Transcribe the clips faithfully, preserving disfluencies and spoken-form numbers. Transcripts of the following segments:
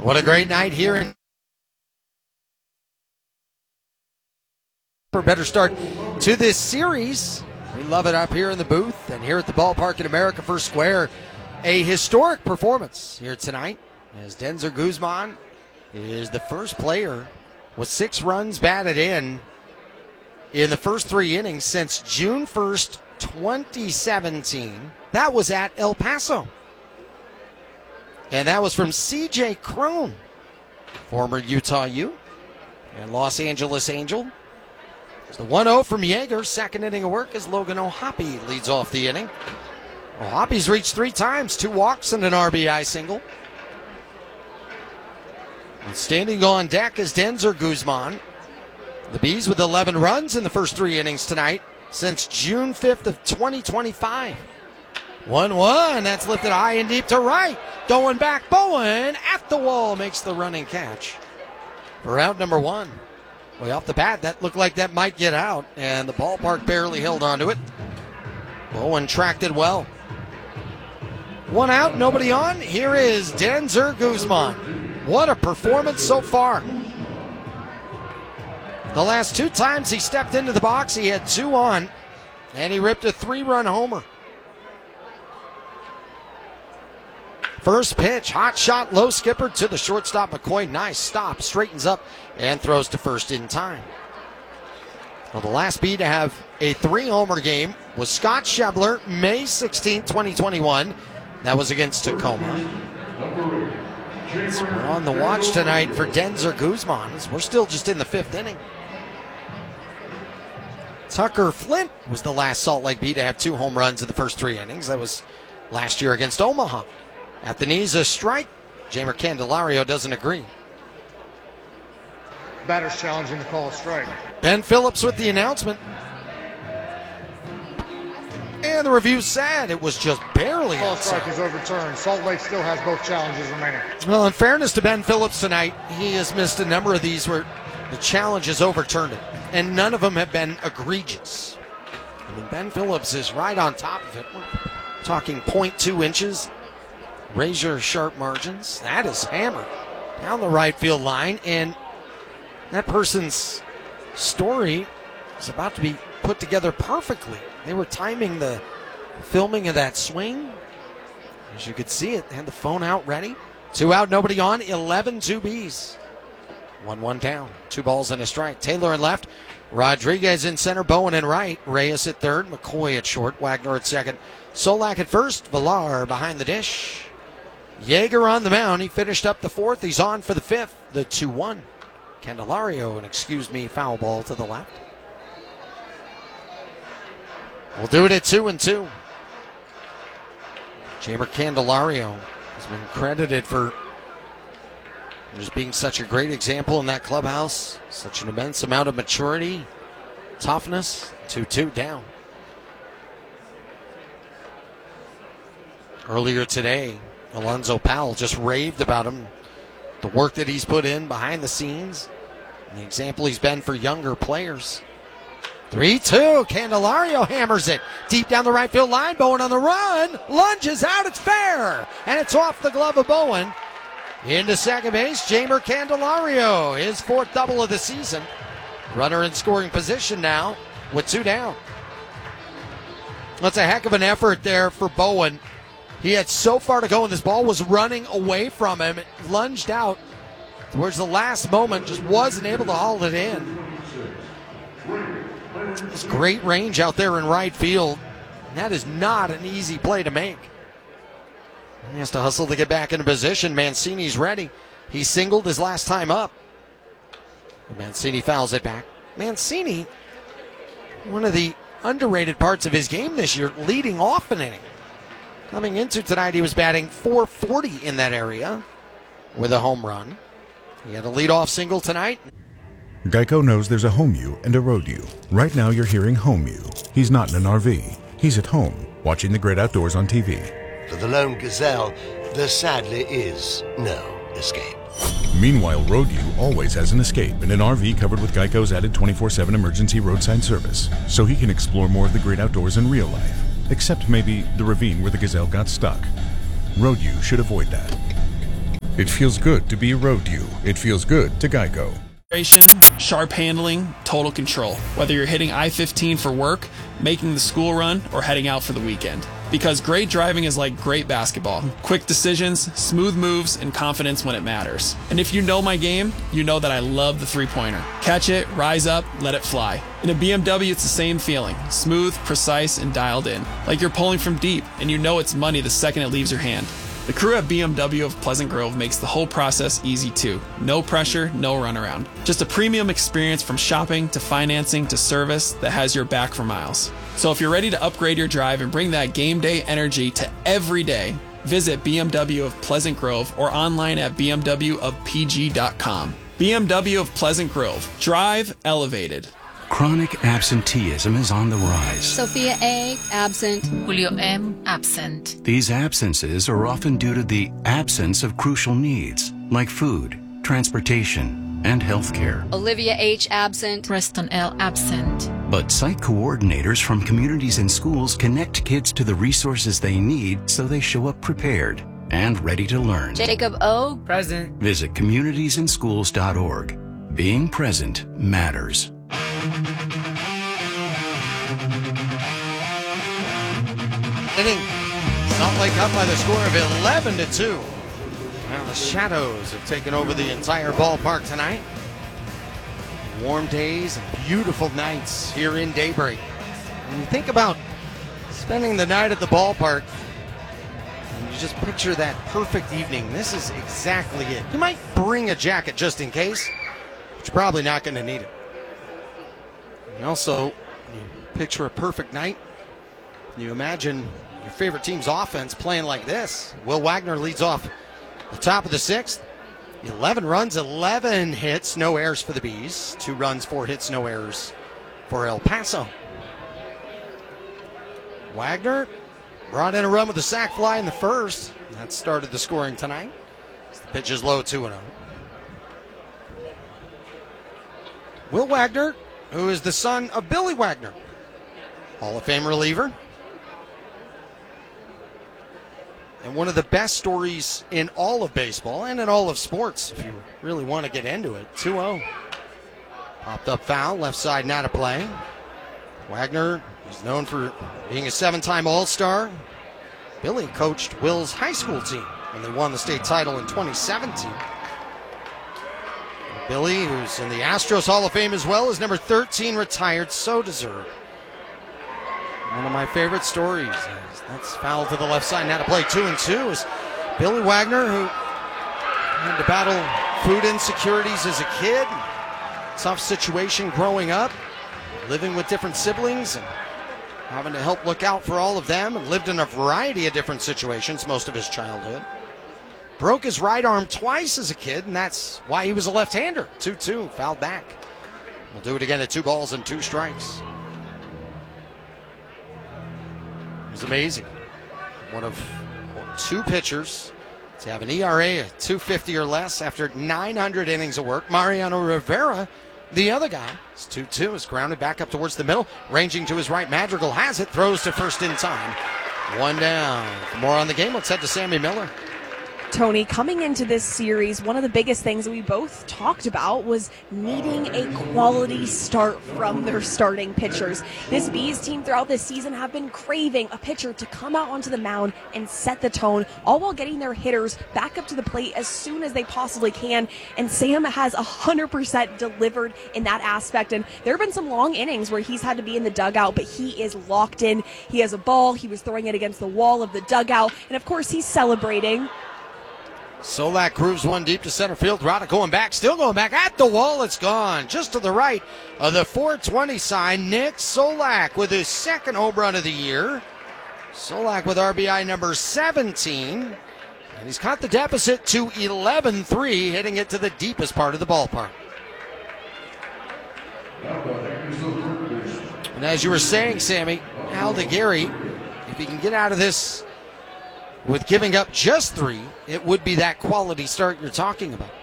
What a great night here in for a better start to this series. We love it up here in the booth and here at the ballpark in America First Square. A historic performance here tonight as Denzer Guzman is the first player with six runs batted in in the first three innings since June first, twenty seventeen. That was at El Paso. And that was from C J Cron, former Utah U and Los Angeles Angel. It's the one oh from Yeager. Second inning of work as Logan O'Hoppe leads off the inning. O'Hoppe's reached three times, two walks and an R B I single. And standing on deck is Denzer Guzman. The Bees with eleven runs in the first three innings tonight since June fifth of twenty twenty-five. one one, that's lifted high and deep to right. Going back, Bowen at the wall makes the running catch for out number one. Way off the bat, that looked like that might get out, and the ballpark barely held onto it. Bowen tracked it well. One out, nobody on. Here is Denzer Guzman. What a performance so far. The last two times he stepped into the box, he had two on, and he ripped a three-run homer. First pitch, hot shot, low skipper to the shortstop McCoy. Nice stop, straightens up, and throws to first in time. Well, the last Bee to have a three-homer game was Scott Schebler, May sixteenth, twenty twenty-one. That was against Tacoma. So we're on the watch tonight for Denzer Guzman. We're still just in the fifth inning. Tucker Flint was the last Salt Lake Bee to have two home runs in the first three innings. That was last year against Omaha. At the knees, a strike. Jamer Candelario doesn't agree. Batter's challenging the call a strike. Ben Phillips with the announcement. And the review said it was just barely Call outside. strike is overturned. Salt Lake still has both challenges remaining. Well, in fairness to Ben Phillips tonight, he has missed a number of these where the challenge is overturned, and none of them have been egregious. I mean, Ben Phillips is right on top of it. We're talking point two inches, razor sharp margins. That is hammered down the right field line, and that person's story is about to be put together perfectly. They were timing the filming of that swing. As you could see it, they had the phone out ready. Two out, nobody on, eleven two Bees. one one down, two balls and a strike. Taylor in left, Rodriguez in center, Bowen in right, Reyes at third, McCoy at short, Wagner at second, Solak at first, Villar behind the dish. Yeager on the mound, he finished up the fourth, he's on for the fifth, the two one. Candelario, and excuse me, foul ball to the left. We'll do it at two and two. Jamer Candelario has been credited for just being such a great example in that clubhouse. Such an immense amount of maturity, toughness. two two down. Earlier today, Alonzo Powell just raved about him. The work that he's put in behind the scenes. And the example he's been for younger players. three two, Candelario hammers it deep down the right field line. Bowen on the run, lunges out, it's fair, and it's off the glove of Bowen. Into second base, Jamer Candelario, his fourth double of the season. Runner in scoring position now with two down. That's a heck of an effort there for Bowen. He had so far to go, and this ball was running away from him. It lunged out towards the last moment, just wasn't able to haul it in. It's great range out there in right field. And that is not an easy play to make. He has to hustle to get back into position. Mancini's ready. He singled his last time up. Mancini fouls it back. Mancini, one of the underrated parts of his game this year, leading off an inning. Coming into tonight, he was batting four forty in that area with a home run. He had a leadoff single tonight. Geico knows there's a home you and a road you. Right now you're hearing home you. He's not in an R V. He's at home, watching the great outdoors on T V. For the lone gazelle, there sadly is no escape. Meanwhile, Road U always has an escape in an R V covered with Geico's added twenty-four seven emergency roadside service, so he can explore more of the great outdoors in real life, except maybe the ravine where the gazelle got stuck. Road U should avoid that. It feels good to be a road you. It feels good to Geico. Sharp handling, total control. Whether you're hitting I fifteen for work, making the school run, or heading out for the weekend. Because great driving is like great basketball. Quick decisions, smooth moves, and confidence when it matters. And if you know my game, you know that I love the three-pointer. Catch it, rise up, let it fly. In a B M W, it's the same feeling. Smooth, precise, and dialed in. Like you're pulling from deep, and you know it's money the second it leaves your hand. The crew at B M W of Pleasant Grove makes the whole process easy too. No pressure, no runaround. Just a premium experience from shopping to financing to service that has your back for miles. So if you're ready to upgrade your drive and bring that game day energy to every day, visit B M W of Pleasant Grove or online at b m w of p g dot com. B M W of Pleasant Grove. Drive elevated. Chronic absenteeism is on the rise. Sophia A. absent. Julio M. absent. These absences are often due to the absence of crucial needs like food, transportation, and health care. Olivia H. absent. Preston L. absent. But site coordinators from communities and schools connect kids to the resources they need so they show up prepared and ready to learn. Jacob O. present. Visit communities and schools dot org. Being present matters. Inning. Salt Lake up by the score of eleven to two. Now the Shadows have taken over the entire ballpark tonight. Warm days and beautiful nights here in Daybreak. When you think about spending the night at the ballpark, and you just picture that perfect evening, this is exactly it. You might bring a jacket just in case, but you're probably not going to need it. And also, you picture a perfect night. You imagine your favorite team's offense playing like this. Will Wagner leads off the top of the sixth. eleven runs, eleven hits, no errors for the Bees. Two runs, four hits, no errors for El Paso. Wagner brought in a run with a sac fly in the first. That started the scoring tonight. The pitch is low, two and oh. Will Wagner, who is the son of Billy Wagner, Hall of Fame reliever. And one of the best stories in all of baseball and in all of sports, if you really want to get into it. two oh. Popped up foul, left side not a play. Wagner is known for being a seven-time All-Star. Billy coached Will's high school team when they won the state title in twenty seventeen. Billy, who's in the Astros Hall of Fame as well, is number thirteen, retired, so deserved. One of my favorite stories. That's foul to the left side, now to play two and two is Billy Wagner, who had to battle food insecurities as a kid. Tough situation growing up, living with different siblings and having to help look out for all of them, and lived in a variety of different situations most of his childhood. Broke his right arm twice as a kid, and that's why he was a left-hander. two two, fouled back. We'll do it again at two balls and two strikes. It was amazing. One of two pitchers to have an E R A of two fifty or less after nine hundred innings of work. Mariano Rivera, the other guy, is two two, is grounded back up towards the middle, ranging to his right. Madrigal has it, throws to first in time. One down. For more on the game, let's head to Sammy Miller. Tony, coming into this series, one of the biggest things that we both talked about was needing a quality start from their starting pitchers. This Bees team throughout this season have been craving a pitcher to come out onto the mound and set the tone, all while getting their hitters back up to the plate as soon as they possibly can. And Sam has one hundred percent delivered in that aspect. And there have been some long innings where he's had to be in the dugout, but he is locked in. He has a ball. He was throwing it against the wall of the dugout. And, of course, he's celebrating. Solak grooves one deep to center field. Rada going back, still going back at the wall. It's gone. Just to the right of the four twenty sign. Nick Solak with his second home run of the year. Solak with R B I number seventeen. And he's cut the deficit to eleven three, hitting it to the deepest part of the ballpark. And as you were saying, Sammy, Aldegari, if he can get out of this with giving up just three, it would be that quality start you're talking about.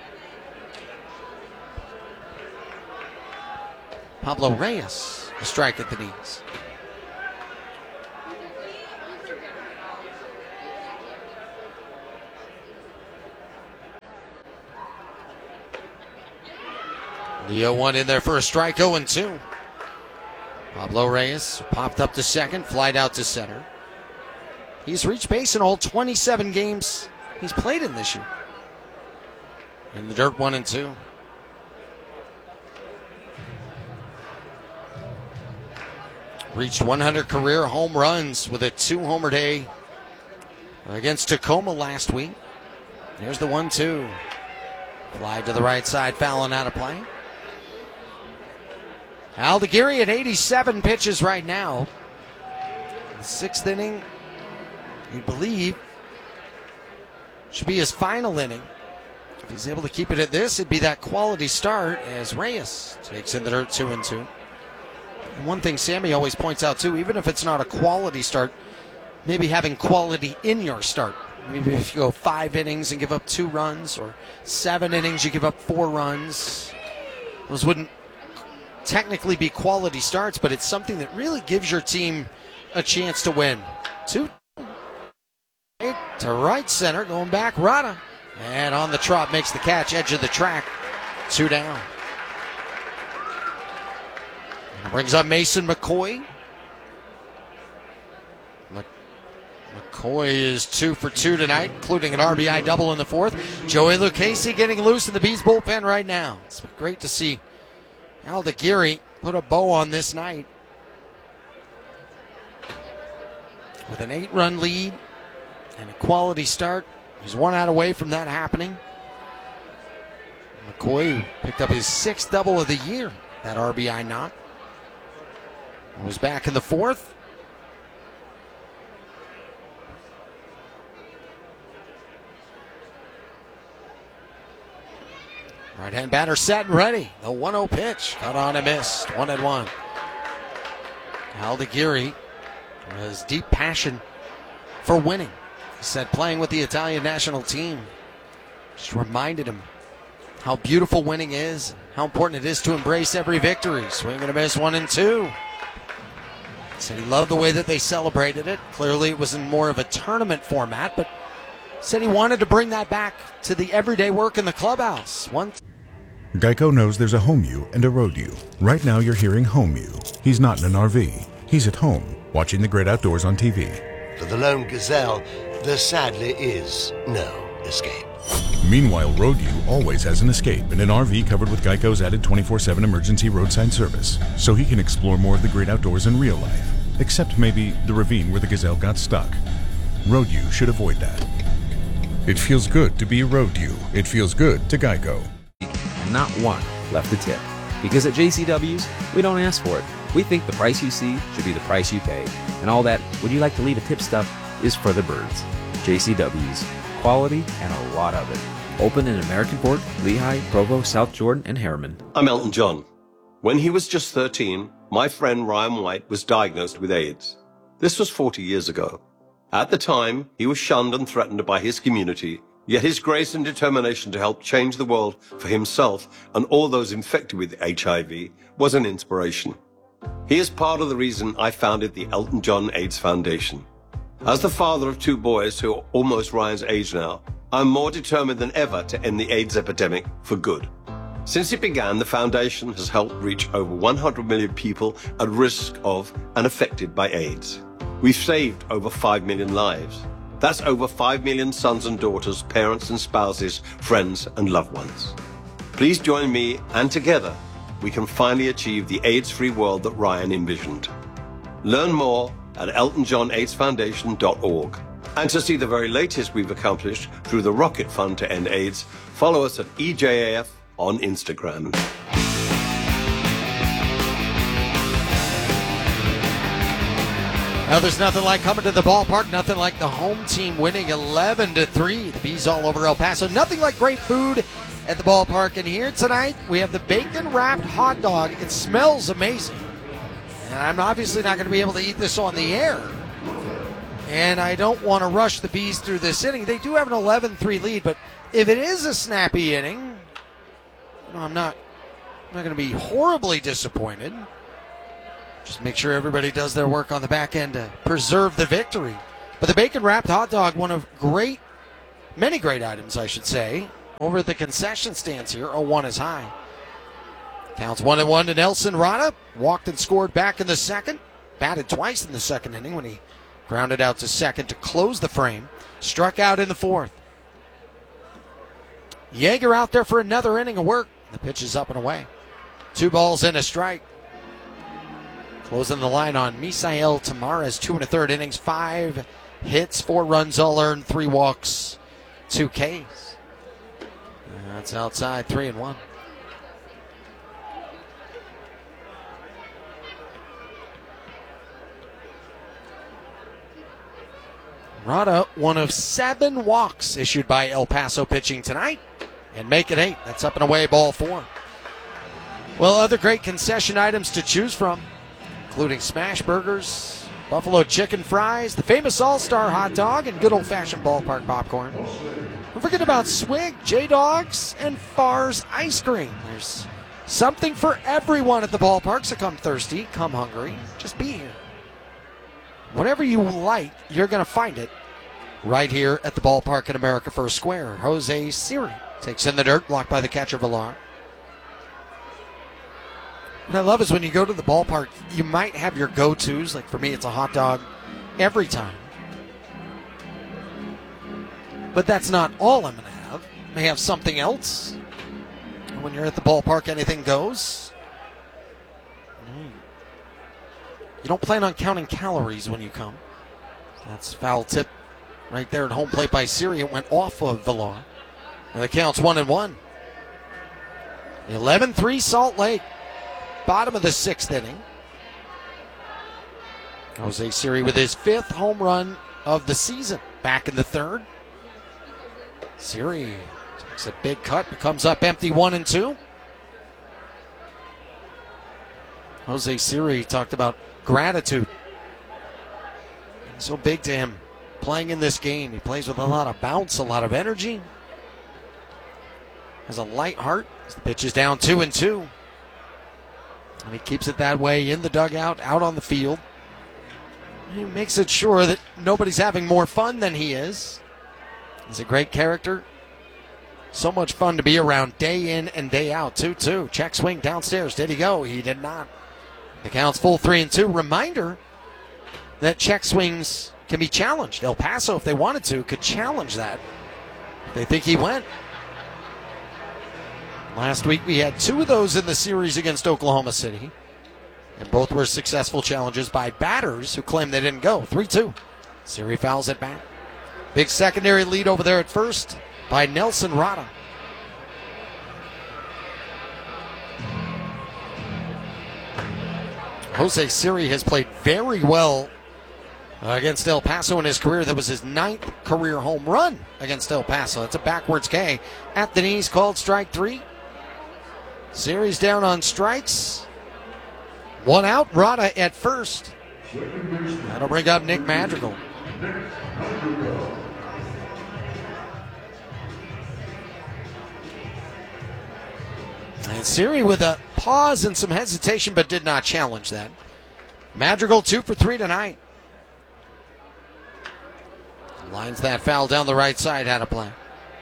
Pablo Reyes, a strike at the knees. The oh one in there for a strike, oh and two. Pablo Reyes popped up to second, flied out to center. He's reached base in all twenty-seven games he's played in this year. In the dirt, one and two. Reached one hundred career home runs with a two-homer day against Tacoma last week. There's the one two. Fly to the right side, fouling out of play. Aldeguerri at eighty-seven pitches right now. The sixth inning, you believe, should be his final inning. If he's able to keep it at this, it'd be that quality start as Reyes takes in the dirt, two and two. And one thing Sammy always points out too, even if it's not a quality start, maybe having quality in your start. Maybe if you go five innings and give up two runs, or seven innings, you give up four runs. Those wouldn't technically be quality starts, but it's something that really gives your team a chance to win. Two to right center, going back, Rada. And on the trot, makes the catch, edge of the track, two down. And brings up Mason McCoy. McCoy is two for two tonight, including an R B I double in the fourth. Joey Lucchesi getting loose in the Bees bullpen right now. It's great to see Aldeguerri put a bow on this night. With an eight-run lead and a quality start, he's one out away from that happening. McCoy picked up his sixth double of the year, that R B I knock. Was back in the fourth. Right-hand batter set and ready. The one oh pitch. Cut on and missed. One and one. Aldeguerri has deep passion for winning. He said playing with the Italian national team just reminded him how beautiful winning is, how important it is to embrace every victory. Swing and a miss, one and two. He said he loved the way that they celebrated it. Clearly it was in more of a tournament format, but said he wanted to bring that back to the everyday work in the clubhouse. One. Geico knows there's a home you and a road you. Right now you're hearing home you. He's not in an R V. He's at home, watching the great outdoors on T V. For the lone gazelle, there sadly is no escape. Meanwhile, road you always has an escape in an R V covered with Geico's added twenty-four seven emergency roadside service, so he can explore more of the great outdoors in real life, except maybe the ravine where the gazelle got stuck. Road you should avoid that. It feels good to be a road you. It feels good to Geico. Not one left a tip. Because at J C W's, we don't ask for it. We think the price you see should be the price you pay. And all that, would you like to leave a tip stuff, is for the birds. J C W's. Quality and a lot of it. Open in American Fork, Lehigh, Provo, South Jordan, and Harriman. I'm Elton John. When he was just thirteen, my friend Ryan White was diagnosed with AIDS. This was forty years ago. At the time, he was shunned and threatened by his community, yet his grace and determination to help change the world for himself and all those infected with H I V was an inspiration. He is part of the reason I founded the Elton John AIDS Foundation. As the father of two boys who are almost Ryan's age now, I'm more determined than ever to end the AIDS epidemic for good. Since it began, the foundation has helped reach over one hundred million people at risk of and affected by AIDS. We've saved over five million lives. That's over five million sons and daughters, parents and spouses, friends and loved ones. Please join me, and together we can finally achieve the AIDS-free world that Ryan envisioned. Learn more at elton john aids foundation dot org. And to see the very latest we've accomplished through the Rocket Fund to End AIDS, follow us at E J A F on Instagram. Now, there's nothing like coming to the ballpark, nothing like the home team winning eleven to three. The Bees all over El Paso. Nothing like great food at the ballpark. And here tonight, we have the bacon-wrapped hot dog. It smells amazing. And I'm obviously not going to be able to eat this on the air. And I don't want to rush the Bees through this inning. They do have an eleven three lead, but if it is a snappy inning, you know, I'm not, I'm not going to be horribly disappointed. Just make sure everybody does their work on the back end to preserve the victory. But the bacon-wrapped hot dog, one of great, many great items, I should say, over at the concession stands here. oh one is high. Counts one and one to Nelson Rada. Walked and scored back in the second. Batted twice in the second inning when he grounded out to second to close the frame. Struck out in the fourth. Yeager out there for another inning of work. The pitch is up and away. Two balls and a strike. Closing the line on Misael Tamares. Two and a third innings. Five hits, four runs all earned, three walks, two Ks. That's outside, three and one. Rada, one of seven walks issued by El Paso pitching tonight, and make it eight. That's up and away, ball four. Well, other great concession items to choose from, including smash burgers, buffalo chicken fries, the famous All-Star hot dog, and good old-fashioned ballpark popcorn. Don't forget about Swig, J-Dogs, and Farr's ice cream. There's something for everyone at the ballpark, so come thirsty, come hungry, just be here. Whatever you like, you're going to find it right here at the ballpark at America First Square. Jose Siri takes in the dirt, blocked by the catcher Villar. What I love is when you go to the ballpark, you might have your go-tos. Like for me, it's a hot dog every time. But that's not all I'm going to have. I may have something else. When you're at the ballpark, anything goes. You don't plan on counting calories when you come. That's foul tip right there at home plate by Siri. It went off of Villar. And the count's one and one. eleven three Salt Lake. Bottom of the sixth inning. Jose Siri with his fifth home run of the season. Back in the third. Siri takes a big cut, comes up empty one and two. Jose Siri talked about gratitude. It's so big to him playing in this game. He plays with a lot of bounce, a lot of energy. Has a light heart. The pitch is down two and two. And he keeps it that way in the dugout, out on the field. He makes it sure that nobody's having more fun than he is. He's a great character. So much fun to be around day in and day out. two two. Check swing downstairs. Did he go? He did not. The count's full three and two. Reminder that check swings can be challenged. El Paso, if they wanted to, could challenge that. They think he went. Last week we had two of those in the series against Oklahoma City. And both were successful challenges by batters who claimed they didn't go. three two. Siri fouls it back. Big secondary lead over there at first by Nelson Rada. Jose Siri has played very well against El Paso in his career. That was his ninth career home run against El Paso. That's a backwards K. At the knees, called strike three. Siri's down on strikes. One out, Rada at first. That'll bring up Nick Madrigal. And Siri with a pause and some hesitation, but did not challenge that. Madrigal two for three tonight. Lines that foul down the right side, had a play.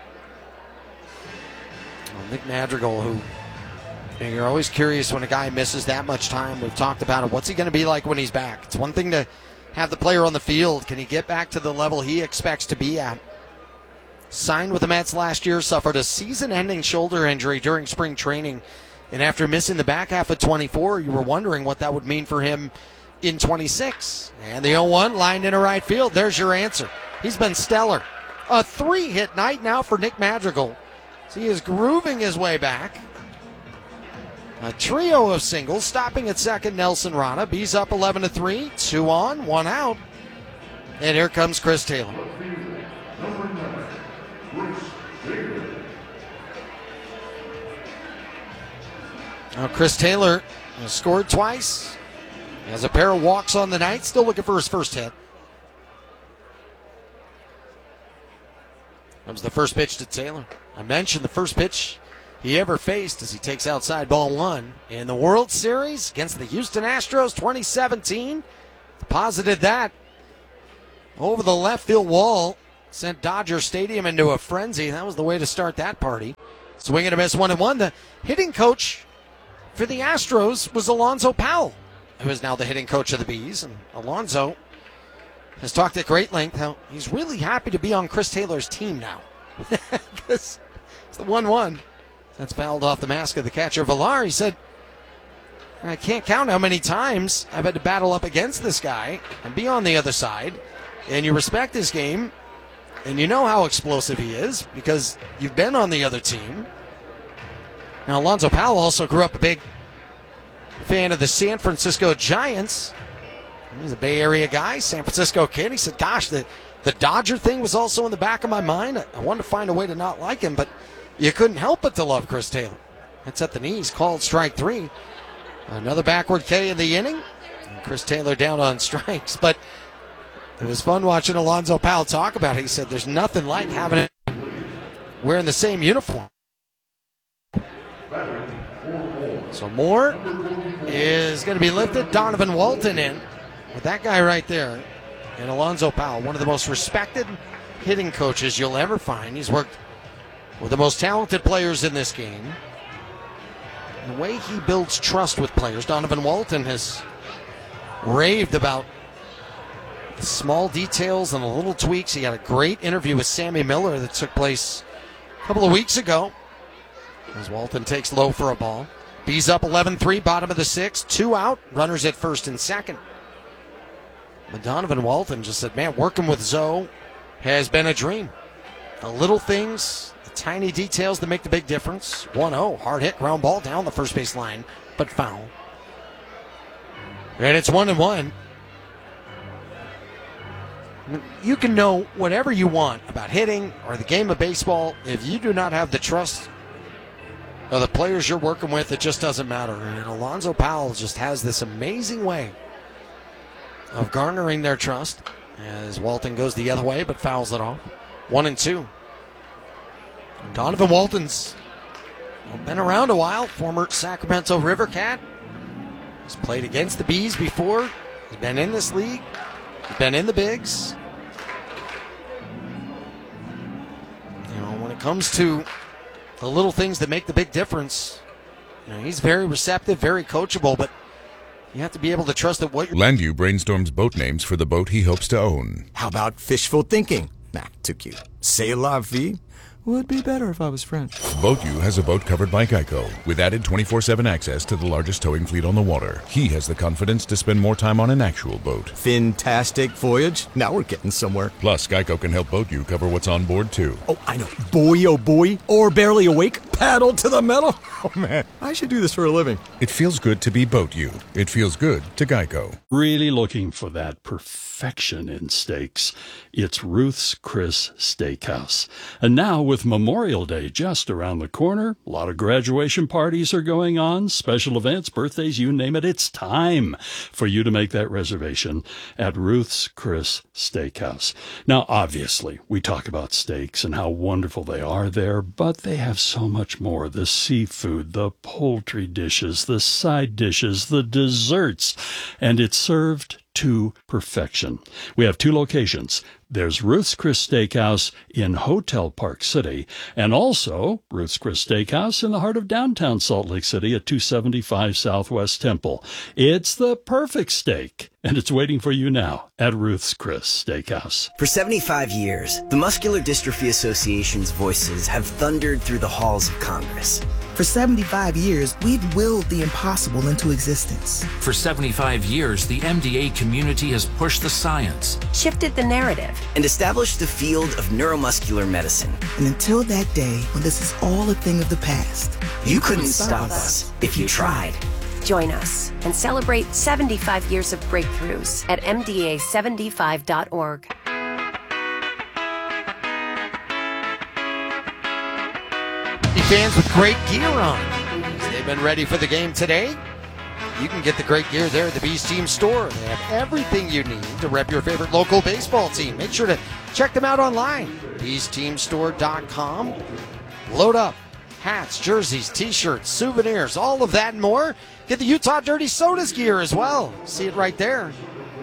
Well, Nick Madrigal, who you know, you're always curious when a guy misses that much time. We've talked about it. What's he going to be like when he's back? It's one thing to have the player on the field. Can he get back to the level he expects to be at? Signed with the Mets last year, suffered a season-ending shoulder injury during spring training. And after missing the back half of twenty-four, you were wondering what that would mean for him in twenty-six. And the oh one lined into right field. There's your answer. He's been stellar. A three-hit night now for Nick Madrigal. So he is grooving his way back. A trio of singles. Stopping at second, Nelson Rada. B's up eleven to three. Two on, one out. And here comes Chris Taylor. Now Chris Taylor has scored twice. He has a pair of walks on the night. Still looking for his first hit. Comes the first pitch to Taylor. I mentioned the first pitch he ever faced as he takes outside ball one in the World Series against the Houston Astros twenty seventeen. Deposited that over the left field wall. Sent Dodger Stadium into a frenzy. That was the way to start that party. Swing and a miss, one and one. The hitting coach for the Astros was Alonzo Powell, who is now the hitting coach of the Bees. And Alonzo has talked at great length how he's really happy to be on Chris Taylor's team now. Because it's the one one that's fouled off the mask of the catcher, Villar. He said, I can't count how many times I've had to battle up against this guy and be on the other side. And you respect his game, and you know how explosive he is because you've been on the other team. Now, Alonzo Powell also grew up a big fan of the San Francisco Giants. He's a Bay Area guy, San Francisco kid. He said, gosh, the, the Dodger thing was also in the back of my mind. I, I wanted to find a way to not like him, but you couldn't help but to love Chris Taylor. That's at the knees, called strike three. Another backward K in the inning. And Chris Taylor down on strikes. But it was fun watching Alonzo Powell talk about it. He said there's nothing like having it wearing the same uniform. So Moore is going to be lifted. Donovan Walton in with that guy right there. And Alonzo Powell, one of the most respected hitting coaches you'll ever find. He's worked with the most talented players in this game. The way he builds trust with players. Donovan Walton has raved about the small details and the little tweaks. He had a great interview with Sammy Miller that took place a couple of weeks ago as Walton takes low for a ball. Bees up eleven three, bottom of the sixth. Two out, runners at first and second. But Donovan Walton just said, man, working with Zoe has been a dream. The little things, the tiny details that make the big difference. one oh, hard hit, ground ball down the first base line, but foul. And it's one and one. You can know whatever you want about hitting or the game of baseball. If you do not have the trust of the players you're working with, it just doesn't matter. And Alonzo Powell just has this amazing way of garnering their trust as Walton goes the other way but fouls it off. One and two. Donovan Walton's been around a while, former Sacramento River Cat. He's played against the Bees before. He's been in this league. He's been in the bigs. You know, when it comes to the little things that make the big difference, you know, he's very receptive, very coachable, but you have to be able to trust that what you're... Landview brainstorms boat names for the boat he hopes to own. How about fishful thinking? Nah, too cute. C'est la vie? Would be better if I was French. BoatU has a boat covered by Geico with added twenty-four seven access to the largest towing fleet on the water. He has the confidence to spend more time on an actual boat. Fantastic voyage. Now we're getting somewhere. Plus, Geico can help BoatU cover what's on board, too. Oh, I know. Boy, oh boy. Or barely awake. Paddle to the metal. Oh, man. I should do this for a living. It feels good to be BoatU. It feels good to Geico. Really looking for that perfection in steaks? It's Ruth's Chris Steakhouse. And now with Memorial Day just around the corner, a lot of graduation parties are going on, special events, birthdays, you name it. It's time for you to make that reservation at Ruth's Chris Steakhouse. Now, obviously, we talk about steaks and how wonderful they are there, but they have so much more. The seafood, the poultry dishes, the side dishes, the desserts, and it's served to perfection. We have two locations. There's Ruth's Chris Steakhouse in Hotel Park City, and also Ruth's Chris Steakhouse in the heart of downtown Salt Lake City at two seventy-five Southwest Temple. It's the perfect steak, and it's waiting for you now at Ruth's Chris Steakhouse. For seventy-five years, the Muscular Dystrophy Association's voices have thundered through the halls of Congress. For seventy-five years, we've willed the impossible into existence. For seventy-five years, the M D A community has pushed the science, shifted the narrative, and established the field of neuromuscular medicine. And until that day, when this is all a thing of the past, you, you couldn't, couldn't stop us if you tried. Join us and celebrate seventy-five years of breakthroughs at M D A seventy-five dot org. Fans with great gear on. They've been ready for the game today. You can get the great gear there at the Bees Team store. They have everything you need to rep your favorite local baseball team. Make sure to check them out online. bees team store dot com. Load up. Hats, jerseys, t-shirts, souvenirs, all of that and more. Get the Utah Dirty Sodas gear as well. See it right there.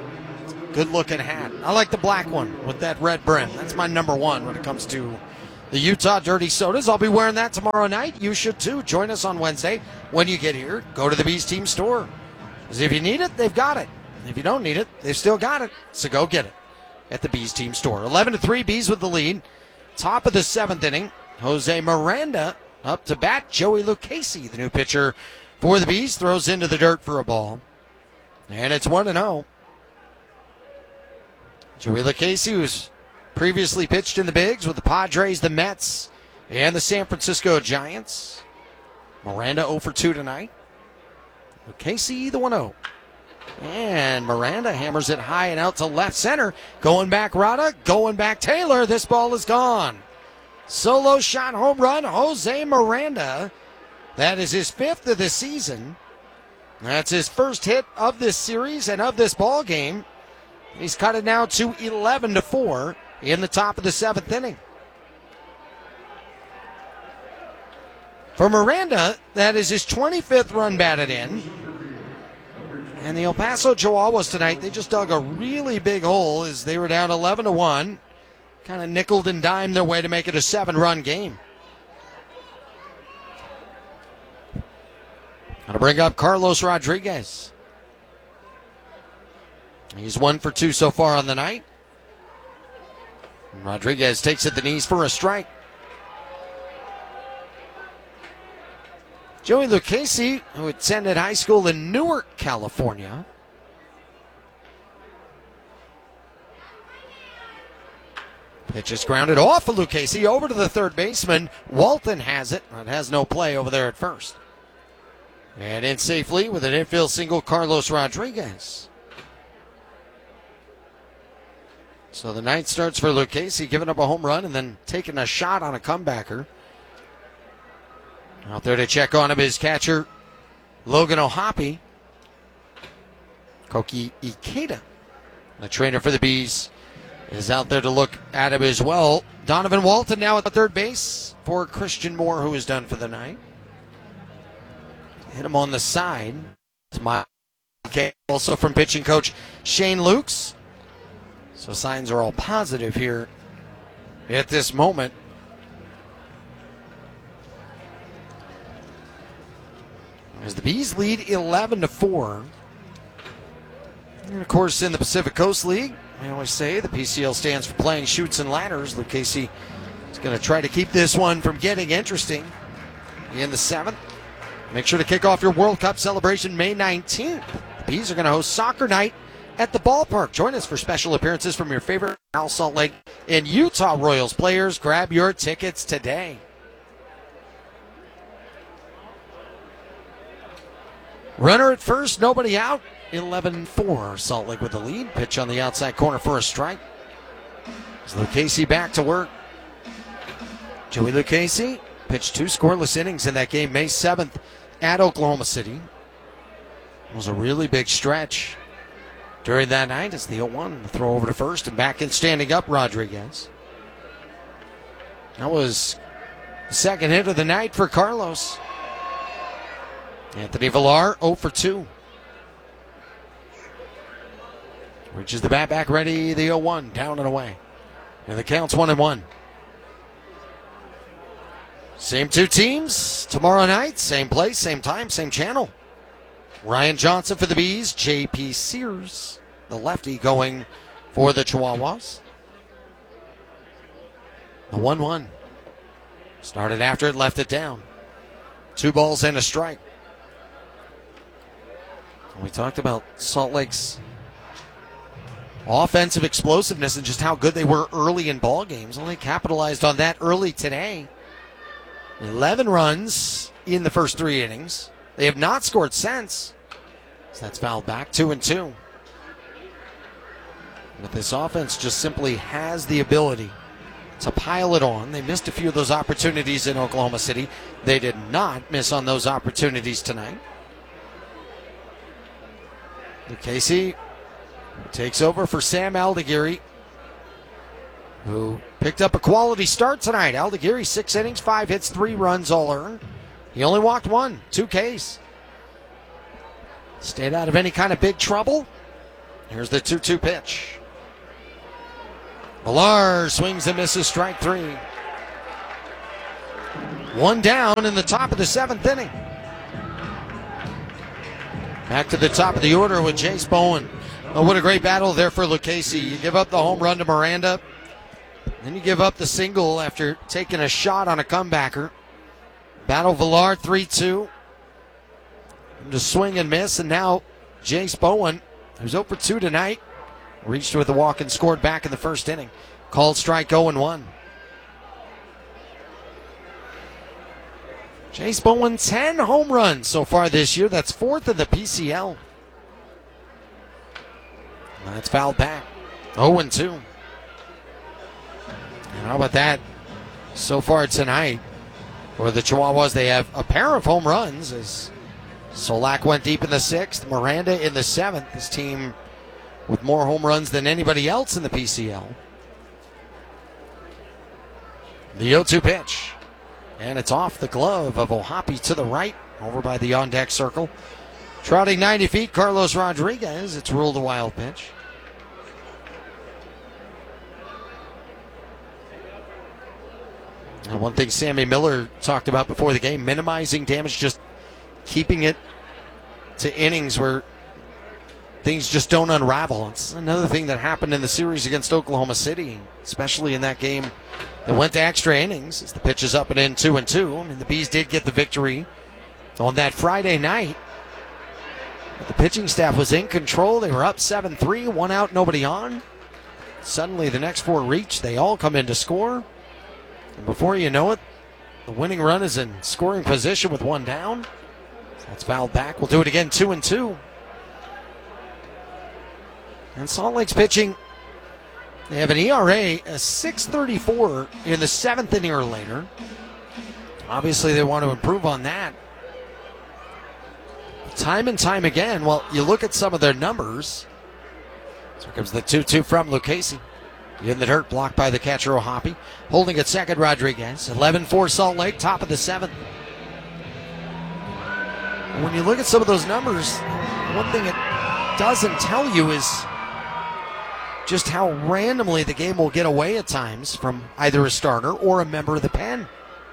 Good looking hat. I like the black one with that red brim. That's my number one when it comes to the Utah Dirty Sodas. I'll be wearing that tomorrow night. You should too. Join us on Wednesday. When you get here, go to the Bees Team store. Because if you need it, they've got it. If you don't need it, they've still got it. So go get it at the Bees Team store. eleven to three, Bees with the lead. Top of the seventh inning. Jose Miranda up to bat. Joey Lucchesi, the new pitcher for the Bees, throws into the dirt for a ball. And it's one and oh. Joey Lucchesi, who's previously pitched in the bigs with the Padres, the Mets, and the San Francisco Giants. Miranda oh for two tonight. Lucchesi, the one oh. And Miranda hammers it high and out to left center. Going back Rada, going back Taylor. This ball is gone. Solo shot home run, Jose Miranda. That is his fifth of the season. That's his first hit of this series and of this ball game. He's cut it now to eleven to four in the top of the seventh inning. For Miranda, that is his twenty-fifth run batted in. And the El Paso Chihuahuas tonight, they just dug a really big hole as they were down eleven to one. Kind of nickeled and dimed their way to make it a seven-run game. Gonna bring up Carlos Rodriguez. He's one for two so far on the night. And Rodriguez takes at the knees for a strike. Joey Lucchesi, who attended high school in Newark, California. Pitch is grounded off of Lucchesi over to the third baseman. Walton has it. It has no play over there at first. And in safely with an infield single, Carlos Rodriguez. So the ninth starts for Lucchesi, giving up a home run and then taking a shot on a comebacker. Out there to check on him is catcher Logan O'Hoppe. Koki Ikeda, the trainer for the Bees, is out there to look at him as well. Donovan Walton now at the third base for Christian Moore, who is done for the night. Hit him on the side. It's my also from pitching coach Shane Lukes. So signs are all positive here at this moment. As the Bees lead eleven to four. And of course, in the Pacific Coast League, I always say the P C L stands for playing shoots and ladders. Lucchesi is going to try to keep this one from getting interesting in the seventh. Make sure to kick off your World Cup celebration May nineteenth. The Bees are going to host soccer night at the ballpark. Join us for special appearances from your favorite Al Salt Lake and Utah Royals players. Grab your tickets today. Runner at first, nobody out. eleven four, Salt Lake with the lead. Pitch on the outside corner for a strike. So Lucchesi back to work. Joey Lucchesi pitched two scoreless innings in that game May seventh at Oklahoma City. It was a really big stretch during that night. It's the oh one, the throw over to first, and back in standing up Rodriguez. That was the second hit of the night for Carlos. Anthony Villar oh for two. Reaches the bat back ready, the oh one, down and away. And the count's one and one. Same two teams tomorrow night, same place, same time, same channel. Ryan Johnson for the Bees, J P Sears, the lefty, going for the Chihuahuas. The one one. Started after it, left it down. Two balls and a strike. We talked about Salt Lake's offensive explosiveness and just how good they were early in ball games. Only capitalized on that early today. eleven runs in the first three innings. They have not scored since. So that's fouled back, two and two. But this offense just simply has the ability to pile it on. They missed a few of those opportunities in Oklahoma City. They did not miss on those opportunities tonight. Lucchesi takes over for Sam Aldigueri, who picked up a quality start tonight. Aldigueri, six innings, five hits, three runs, all earned. He only walked one, two Ks. Stayed out of any kind of big trouble. Here's the two two pitch. Villar swings and misses, strike three. One down in the top of the seventh inning. Back to the top of the order with Jace Bowen. Oh, what a great battle there for Lucchese. You give up the home run to Miranda. Then you give up the single after taking a shot on a comebacker. Battle Villar three two. Just swing and miss, and now Jace Bowen, who's oh for two tonight, reached with a walk and scored back in the first inning. Called strike oh and one. Jace Bowen, ten home runs so far this year. That's fourth in the P C L. That's fouled back. oh and two. And how about that? So far tonight, for the Chihuahuas, they have a pair of home runs as Solak went deep in the sixth, Miranda in the seventh. This team with more home runs than anybody else in the P C L. The oh two pitch. And it's off the glove of Ohapi to the right, over by the on-deck circle. Trotting ninety feet, Carlos Rodriguez. It's ruled a wild pitch. And one thing Sammy Miller talked about before the game, minimizing damage, just keeping it to innings where things just don't unravel. It's another thing that happened in the series against Oklahoma City, especially in that game that went to extra innings as the pitch is up and in two and two. I mean, the Bees did get the victory on that Friday night. But the pitching staff was in control. They were up seven three, one out, nobody on. Suddenly the next four reach, they all come in to score. And before you know it, the winning run is in scoring position with one down. That's fouled back. We'll do it again, two and two. And Salt Lake's pitching, they have an E R A, a six thirty-four in the seventh inning or later. Obviously, they want to improve on that. Time and time again, well, you look at some of their numbers. So here comes the two two from Lucchese. In the dirt, blocked by the catcher, Ohapi. Holding at second, Rodriguez. eleven four Salt Lake, top of the seventh. When you look at some of those numbers, one thing it doesn't tell you is just how randomly the game will get away at times from either a starter or a member of the pen.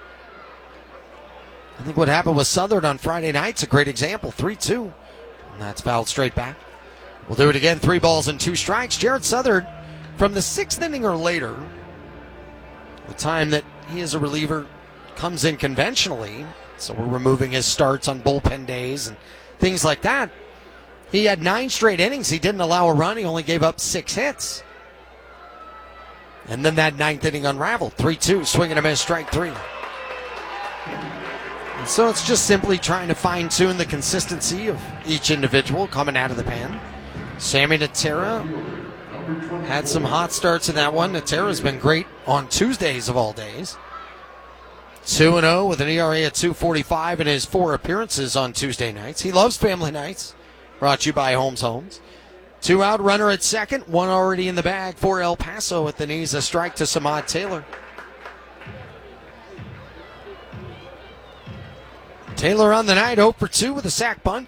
I think what happened with Southern on Friday night's a great example. three two. And that's fouled straight back. We'll do it again. Three balls and two strikes. Jared Southern, from the sixth inning or later, the time that he is a reliever comes in conventionally, so we're removing his starts on bullpen days and things like that. He had nine straight innings. He didn't allow a run. He only gave up six hits. And then that ninth inning unraveled. three two, swing and a miss, strike three. And so it's just simply trying to fine-tune the consistency of each individual coming out of the pen. Sammy Natera had some hot starts in that one. Natera's been great on Tuesdays of all days. two and oh with an E R A at two forty-five in his four appearances on Tuesday nights. He loves family nights. Brought to you by Holmes Homes. Two out, runner at second. One already in the bag for El Paso at the knees. A strike to Samad Taylor. Taylor on the night, oh for two with a sac bunt.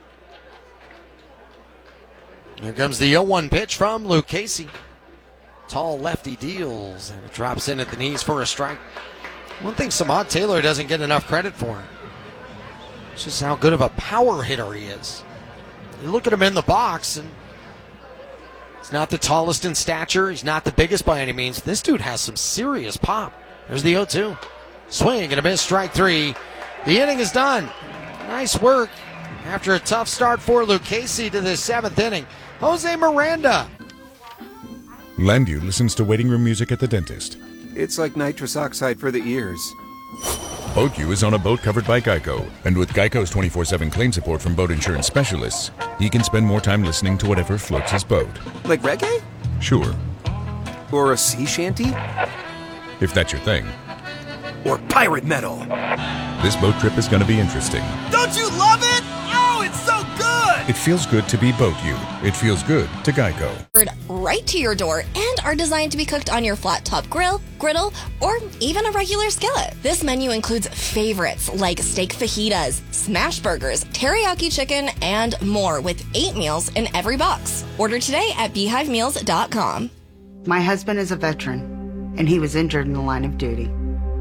Here comes the oh one pitch from Lucchese. Tall lefty deals, and it drops in at the knees for a strike. One thing Samad Taylor doesn't get enough credit for, it's just how good of a power hitter he is. You look at him in the box, and he's not the tallest in stature. He's not the biggest by any means. This dude has some serious pop. There's the oh two. Swing and a miss, strike three. The inning is done. Nice work after a tough start for Lucchese to the seventh inning. Jose Miranda. Landview listens to waiting room music at the dentist. It's like nitrous oxide for the ears. BoatU is on a boat covered by Geico, and with Geico's twenty-four seven claim support from boat insurance specialists, he can spend more time listening to whatever floats his boat. Like reggae? Sure. Or a sea shanty? If that's your thing. Or pirate metal. This boat trip is going to be interesting. Don't you love it? Oh, it's so good! It feels good to be BoatU. It feels good to Geico. Right to your door and are designed to be cooked on your flat top grill, griddle, or even a regular skillet. This menu includes favorites like steak fajitas, smash burgers, teriyaki chicken, and more with eight meals in every box. Order today at beehive meals dot com. My husband is a veteran, and he was injured in the line of duty.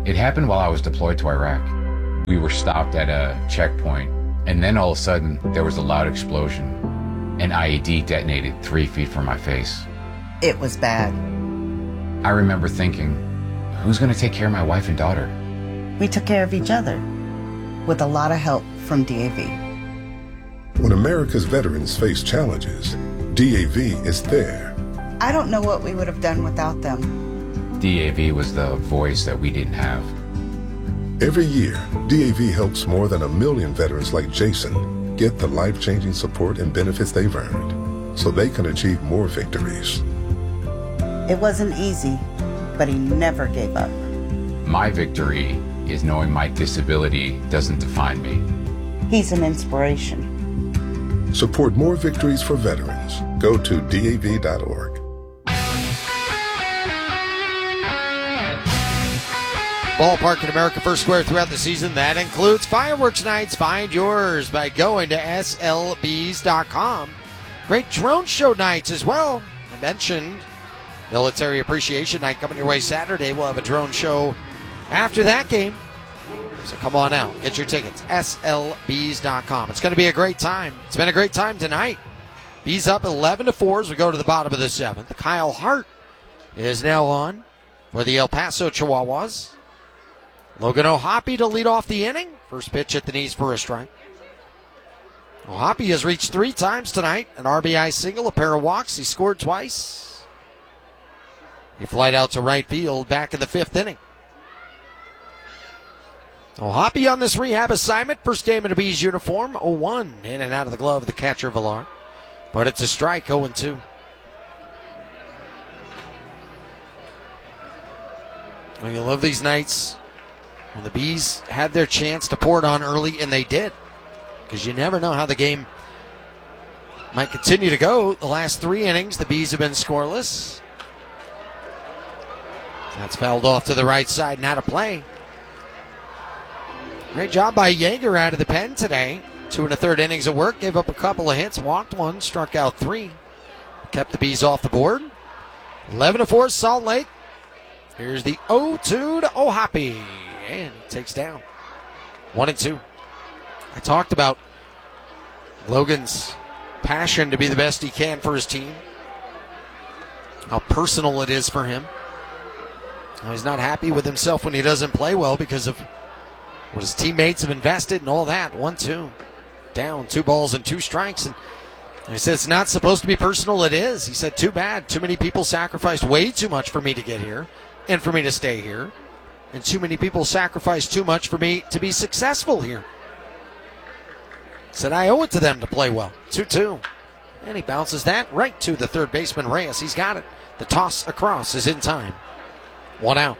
It happened while I was deployed to Iraq. We were stopped at a checkpoint, and then all of a sudden, there was a loud explosion. An I E D detonated three feet from my face. It was bad. I remember thinking, who's going to take care of my wife and daughter? We took care of each other, with a lot of help from D A V. When America's veterans face challenges, D A V is there. I don't know what we would have done without them. D A V was the voice that we didn't have. Every year, D A V helps more than a million veterans like Jason get the life-changing support and benefits they've earned so they can achieve more victories. It wasn't easy, but he never gave up. My victory is knowing my disability doesn't define me. He's an inspiration. Support more victories for veterans. Go to D A V dot org. Ballpark in America First Square throughout the season. That includes fireworks nights. Find yours by going to S L Bs dot com. Great drone show nights as well. I mentioned Military Appreciation Night coming your way Saturday. We'll have a drone show after that game. So come on out. Get your tickets. S L Bs dot com. It's going to be a great time. It's been a great time tonight. Bees up eleven to four as we go to the bottom of the seventh. Kyle Hart is now on for the El Paso Chihuahuas. Logan O'Hoppe to lead off the inning. First pitch at the knees for a strike. O'Hoppe has reached three times tonight. An R B I single, a pair of walks. He scored twice. He flied out to right field back in the fifth inning. O'Hoppe on this rehab assignment. First game in a Bees uniform. oh one in and out of the glove of the catcher Villar. But it's a strike, oh and two. Well, you love these nights when the Bees had their chance to pour it on early, and they did. Because you never know how the game might continue to go. The last three innings, the Bees have been scoreless. That's fouled off to the right side, not a play. Great job by Yeager out of the pen today. Two and a third innings of work, gave up a couple of hits, walked one, struck out three. Kept the Bees off the board. eleven to four, Salt Lake. Here's the oh two to O'Hoppe. And he takes down one and two. I talked about Logan's passion to be the best he can for his team. How personal it is for him. Now, he's not happy with himself when he doesn't play well because of what his teammates have invested and all that. One, two. Down, two balls and two strikes. And he said it's not supposed to be personal. It is. He said, too bad. Too many people sacrificed way too much for me to get here and for me to stay here. And too many people sacrificed too much for me to be successful here. Said I owe it to them to play well. two two. And he bounces that right to the third baseman, Reyes. He's got it. The toss across is in time. One out.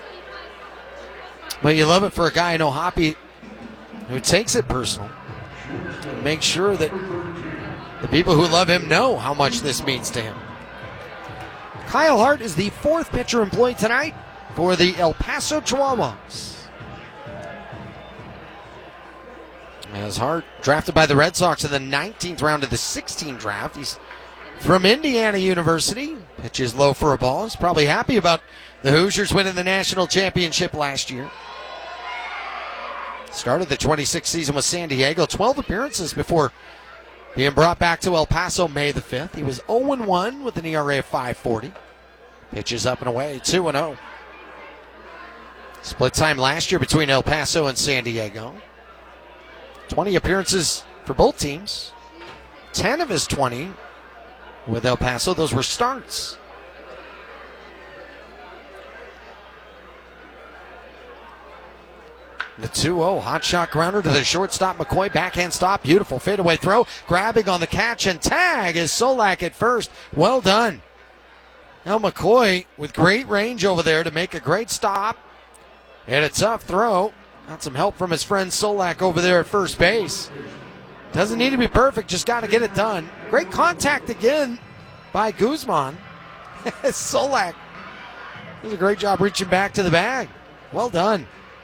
But you love it for a guy in O'Hoppe who takes it personal. And makes sure that the people who love him know how much this means to him. Kyle Hart is the fourth pitcher employed tonight for the El Paso Chihuahuas. As Hart, drafted by the Red Sox in the nineteenth round of the sixteenth draft. He's from Indiana University. Pitches low for a ball. He's probably happy about the Hoosiers winning the national championship last year. Started the twenty-sixth season with San Diego. twelve appearances before being brought back to El Paso May the fifth. He was oh and one with an E R A of five forty. Pitches up and away, two and oh. Split time last year between El Paso and San Diego. twenty appearances for both teams. ten of his twenty with El Paso. Those were starts. The two oh, hot shot grounder to the shortstop, McCoy, backhand stop, beautiful fadeaway throw, grabbing on the catch and tag is Solak at first. Well done. Now McCoy with great range over there to make a great stop. And a tough throw. Got some help from his friend Solak over there at first base. Doesn't need to be perfect, just got to get it done. Great contact again by Guzman. Solak does a great job reaching back to the bag. Well done.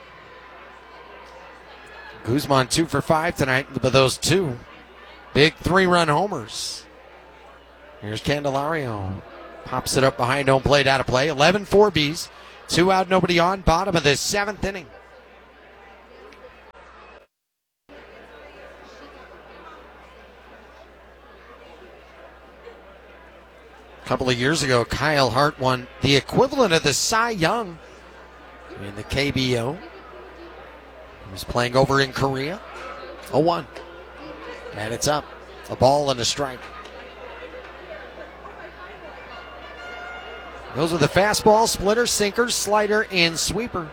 Guzman two for five tonight with those two big three-run homers. Here's Candelario. Pops it up behind home plate, out of play. eleven four Bees. Two out, nobody on. Bottom of the seventh inning. A couple of years ago, Kyle Hart won the equivalent of the Cy Young in the K B O. He was playing over in Korea. oh one. And it's up. A ball and a strike. Those are the fastball, splitter, sinker, slider, and sweeper.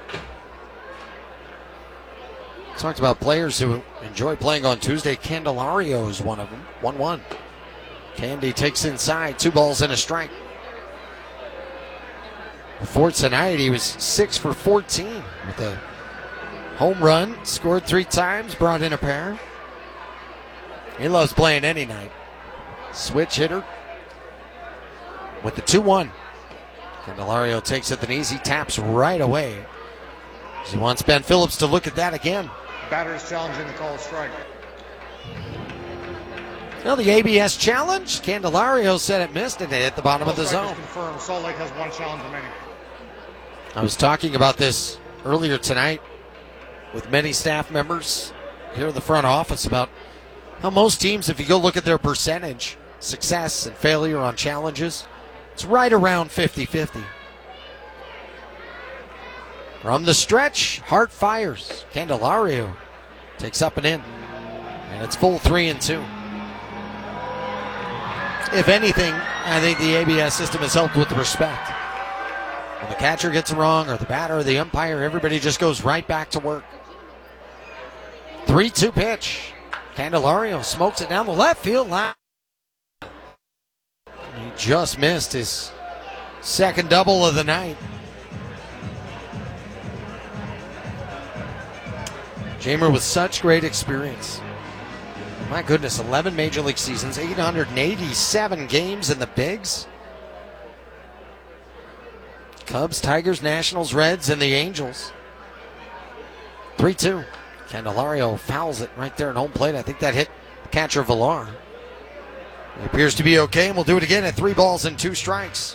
Talked about players who enjoy playing on Tuesday. Candelario is one of them. one one. Candy takes inside. Two balls and a strike. Before tonight, he was six for fourteen with a home run. Scored three times. Brought in a pair. He loves playing any night. Switch hitter with the two one. Candelario takes it the knees. He taps right away. He wants Ben Phillips to look at that again. Batter's challenging the call strike. Now the A B S challenge. Candelario said it missed and it hit the bottom Call of the strike zone. is confirmed. Salt Lake has one challenge remaining. I was talking about this earlier tonight with many staff members here in the front office about how most teams, if you go look at their percentage, success and failure on challenges, it's right around fifty-fifty. From the stretch, Hart fires. Candelario takes up and in. And it's full three and two. If anything, I think the A B S system has helped with respect. When the catcher gets it wrong, or the batter, or the umpire, everybody just goes right back to work. three two pitch. Candelario smokes it down the left field line. He just missed his second double of the night. Jamer with such great experience. My goodness, eleven major league seasons, eight hundred eighty-seven games in the bigs. Cubs, Tigers, Nationals, Reds, and the Angels. three two. Candelario fouls it right there at home plate. I think that hit catcher Villar. It appears to be okay, and we'll do it again at three balls and two strikes.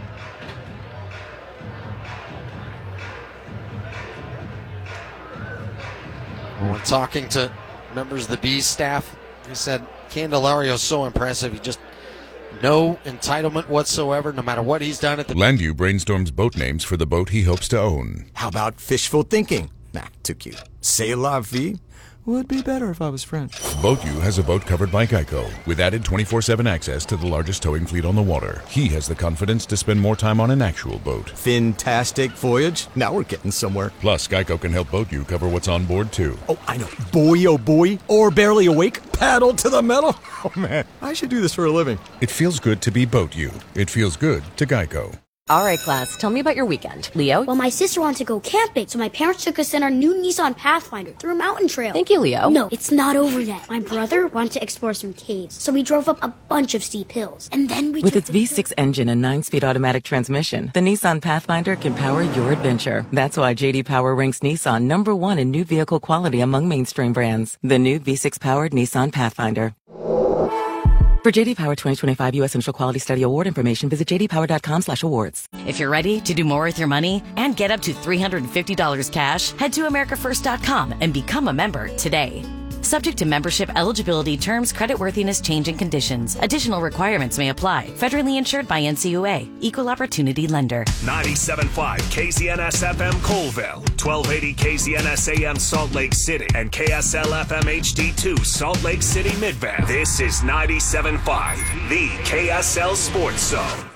When talking to members of the Bees staff, he said Candelario's so impressive. He just no entitlement whatsoever, no matter what he's done at the... Landu brainstorms boat names for the boat he hopes to own. How about fishful thinking? Nah, too cute. C'est la vie? Would be better if I was French. BoatU has a boat covered by Geico, with added twenty-four seven access to the largest towing fleet on the water. He has the confidence to spend more time on an actual boat. Fantastic voyage. Now we're getting somewhere. Plus, Geico can help BoatU cover what's on board, too. Oh, I know. Boy, oh boy, or barely awake, paddle to the metal. Oh, man, I should do this for a living. It feels good to be BoatU. It feels good to Geico. All right, class, tell me about your weekend. Leo? Well, my sister wanted to go camping, so my parents took us in our new Nissan Pathfinder through a mountain trail. Thank you, Leo. No, it's not over yet. My brother wanted to explore some caves, so we drove up a bunch of steep hills. And then we With took its V six engine and nine-speed automatic transmission, the Nissan Pathfinder can power your adventure. That's why J D Power ranks Nissan number one in new vehicle quality among mainstream brands. The new V six-powered Nissan Pathfinder. For J D Power twenty twenty-five U S Initial Quality Study Award information, visit j d power dot com slash awards. If you're ready to do more with your money and get up to three hundred fifty dollars cash, head to america first dot com and become a member today. Subject to membership eligibility terms, creditworthiness, change and conditions. Additional requirements may apply. Federally insured by N C U A. Equal Opportunity Lender. ninety-seven point five K Z N S F M Colville, twelve eighty K Z N S A M Salt Lake City, and K S L F M H D two Salt Lake City Midvale. This is ninety-seven point five, the K S L Sports Zone.